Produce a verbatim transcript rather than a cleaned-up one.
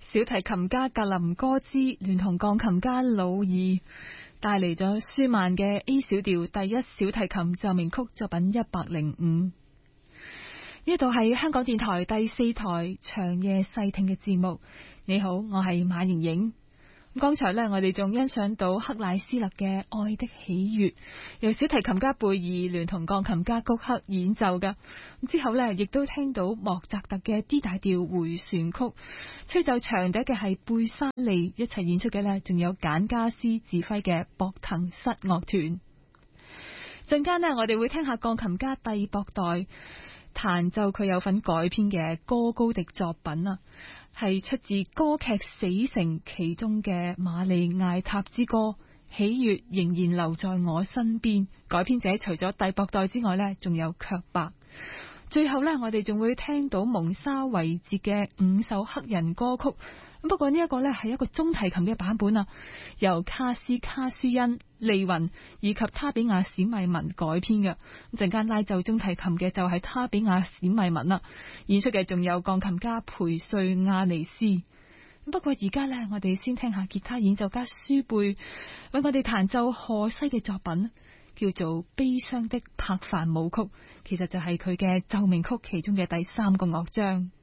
小提琴家格林哥茲聯同鋼琴家魯爾帶嚟咗舒曼嘅 A 小調第一小提琴奏鳴曲作品一百零五。呢度係香港電台第四台長夜細聽嘅節目。你好，我係馬瑩瑩。剛才呢，我哋仲欣賞到克乃斯勒嘅《愛的喜悅》，由小提琴家貝爾聯同鋼琴家谷克演奏㗎。之後呢，亦都聽到莫扎特嘅 D 大調回旋曲，吹奏長笛嘅係貝沙利，一齊演出嘅呢，仲有簡加斯指揮嘅博騰室樂團。陣間呢，我哋會聽下鋼琴家蒂博代彈奏佢有份改編嘅哥高迪作品啊，係出自歌劇《死城》其中嘅瑪麗艾塔之歌，喜悅仍然留在我身邊。改編者除咗蒂博代之外呢，仲有卻白。最後呢，我哋仲會聽到蒙沙維捷嘅五首黑人歌曲。不過呢一個呢，係一個中提琴嘅版本啊，由卡斯卡舒恩、利雲以及塔比亞史密文改編嘅。陣間拉奏中提琴嘅就係塔比亞史密文啦，演出嘅仲有鋼琴家培瑞亞尼斯。不過而家呢，我哋先聽下吉他演奏家舒貝為我哋彈奏賀西嘅作品，叫做《悲傷的柏凡舞曲》，其實就係佢嘅奏鳴曲其中嘅第三個樂章。